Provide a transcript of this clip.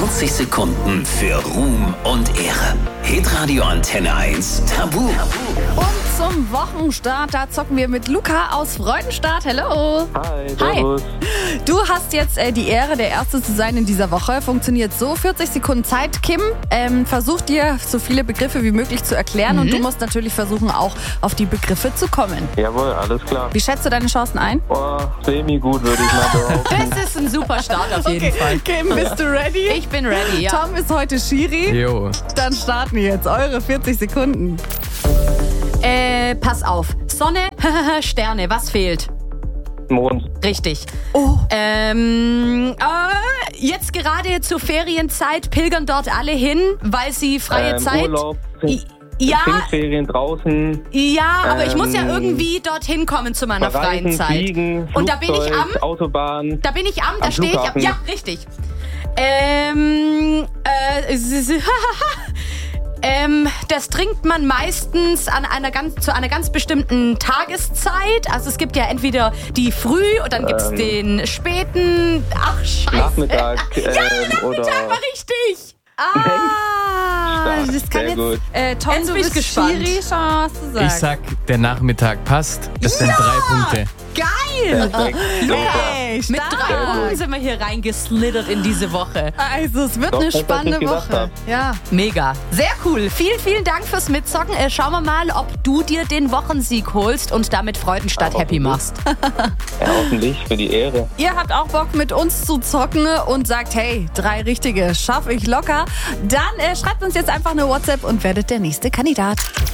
40 Sekunden für Ruhm und Ehre. Hitradio Antenne 1 Tabu. Und zum Wochenstart, da zocken wir mit Luca aus Freudenstadt. Hallo. Hi, servus. Du hast jetzt die Ehre, der Erste zu sein in dieser Woche. Funktioniert so, 40 Sekunden Zeit. Kim versucht dir so viele Begriffe wie möglich zu erklären und du musst natürlich versuchen, auch auf die Begriffe zu kommen. Jawohl, alles klar. Wie schätzt du deine Chancen ein? Semi-gut, würde ich mal behaupten. Das ist ein super Start auf jeden Fall. Kim, bist du ready? Ich bin ready, ja. Tom ist heute Schiri. Jo. Dann starten jetzt eure 40 Sekunden. Pass auf. Sonne, Sterne, was fehlt? Mond. Richtig. Oh. Jetzt gerade zur Ferienzeit pilgern dort alle hin, weil sie freie Zeit... Urlaub, Ja, Pfingstferien draußen. ja, aber ich muss ja irgendwie dorthin kommen zu meiner freien Reisen, Zeit. Fliegen, Und da bin ich Flugzeug, Autobahn. Da stehe ich am... Flughafen. Ja, richtig. Das trinkt man meistens zu einer ganz bestimmten Tageszeit. Also es gibt ja entweder die Früh und dann gibt es den späten... Ach, scheiße. Nachmittag. Nachmittag oder war richtig. Das kann Sehr gut. Tom, Jetzt du bin ich bist gespannt. Schiri, schau, was du Ich sagst. sag, der Nachmittag passt. Das sind 3 Punkte. Geil. Perfekt. Super. Hey, Mit stark. 3 Punkten sind wir hier reingeslittert in diese Woche. Also es wird Doch, eine besser, als spannende ich gedacht Woche. hab. Ja. Mega. Sehr cool. Vielen, vielen Dank fürs Mitzocken. Schauen wir mal, ob du dir den Wochensieg holst und damit Freudenstadt Ja, happy hoffentlich. machst. Ja, hoffentlich für die Ehre. Ihr habt auch Bock mit uns zu zocken und sagt, hey, 3 richtige schaffe ich locker. Dann schreibt uns jetzt einfach eine WhatsApp und werdet der nächste Kandidat.